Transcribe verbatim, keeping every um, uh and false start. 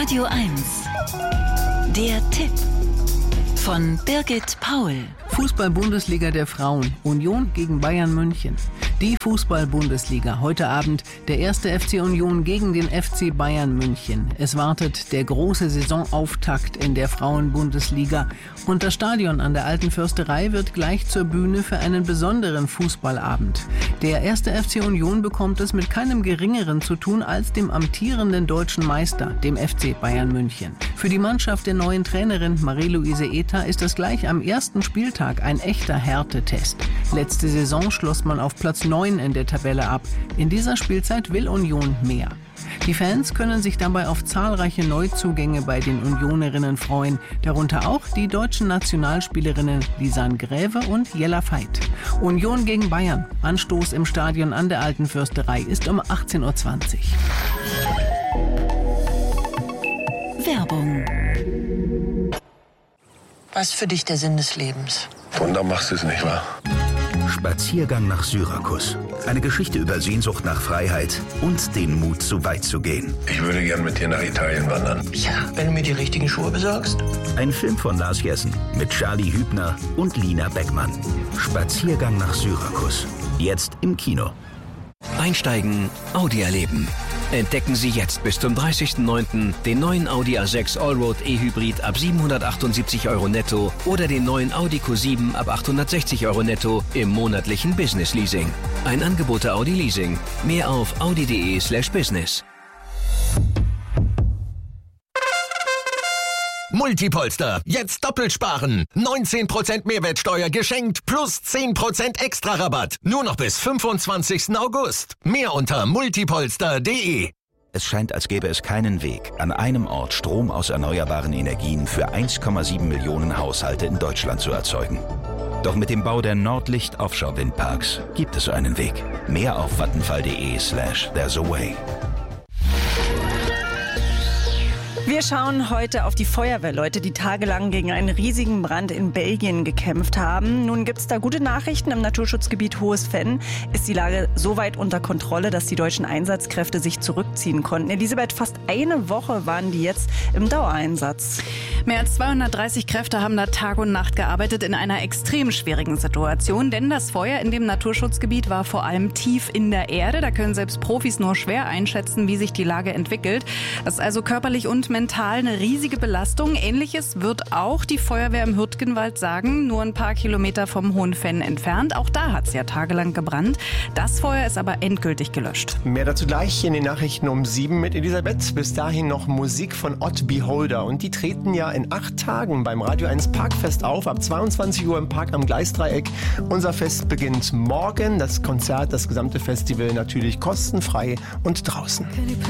Radio eins. Der Tipp von Birgit Paul. Fußball-Bundesliga der Frauen. Union gegen Bayern München. Die Fußball-Bundesliga. Heute Abend der erste F C Union gegen den F C Bayern München. Es wartet der große Saisonauftakt in der Frauen-Bundesliga. Und das Stadion an der Alten Försterei wird gleich zur Bühne für einen besonderen Fußballabend. Der erste F C Union bekommt es mit keinem Geringeren zu tun als dem amtierenden deutschen Meister, dem F C Bayern München. Für die Mannschaft der neuen Trainerin Marie-Louise Ether ist es gleich am ersten Spieltag ein echter Härtetest. Letzte Saison schloss man auf Platz neun in der Tabelle ab. In dieser Spielzeit will Union mehr. Die Fans können sich dabei auf zahlreiche Neuzugänge bei den Unionerinnen freuen, darunter auch die deutschen Nationalspielerinnen Lisanne Gräve und Jella Veit. Union gegen Bayern. Anstoß im Stadion an der Alten Försterei ist um achtzehn Uhr zwanzig. Werbung. Was ist für dich der Sinn des Lebens? Wunder machst du es nicht, wahr? Spaziergang nach Syrakus. Eine Geschichte über Sehnsucht nach Freiheit und den Mut, so weit zu gehen. Ich würde gern mit dir nach Italien wandern. Ja, wenn du mir die richtigen Schuhe besorgst. Ein Film von Lars Jessen mit Charlie Hübner und Lina Beckmann. Spaziergang nach Syrakus. Jetzt im Kino. Einsteigen, Audi erleben. Entdecken Sie jetzt bis zum dreißigsten neunten den neuen Audi A sechs Allroad E-Hybrid ab siebenhundertachtundsiebzig Euro netto oder den neuen Audi Q sieben ab achthundertsechzig Euro netto im monatlichen Business Leasing. Ein Angebot der Audi Leasing. Mehr auf audi.de slash business. Multipolster. Jetzt doppelt sparen. neunzehn Prozent Mehrwertsteuer geschenkt plus zehn Prozent extra Rabatt. Nur noch bis fünfundzwanzigsten August. Mehr unter multipolster punkt de. Es scheint, als gäbe es keinen Weg, an einem Ort Strom aus erneuerbaren Energien für eins Komma sieben Millionen Haushalte in Deutschland zu erzeugen. Doch mit dem Bau der Nordlicht Offshore Windparks gibt es einen Weg. Mehr auf vattenfall.de slash there's a way. Wir schauen heute auf die Feuerwehrleute, die tagelang gegen einen riesigen Brand in Belgien gekämpft haben. Nun gibt es da gute Nachrichten. Im Naturschutzgebiet Hohes Venn ist die Lage so weit unter Kontrolle, dass die deutschen Einsatzkräfte sich zurückziehen konnten. Elisabeth, fast eine Woche waren die jetzt im Dauereinsatz. Mehr als zweihundertdreißig Kräfte haben da Tag und Nacht gearbeitet in einer extrem schwierigen Situation. Denn das Feuer in dem Naturschutzgebiet war vor allem tief in der Erde. Da können selbst Profis nur schwer einschätzen, wie sich die Lage entwickelt. Das ist also körperlich und mental eine riesige Belastung. Ähnliches wird auch die Feuerwehr im Hürtgenwald sagen, nur ein paar Kilometer vom Hohen Venn entfernt. Auch da hat es ja tagelang gebrannt. Das Feuer ist aber endgültig gelöscht. Mehr dazu gleich in den Nachrichten um sieben mit Elisabeth. Bis dahin noch Musik von Odd Beholder. Und die treten ja in acht Tagen beim Radio eins Parkfest auf. Ab zweiundzwanzig Uhr im Park am Gleisdreieck. Unser Fest beginnt morgen. Das Konzert, das gesamte Festival natürlich kostenfrei und draußen.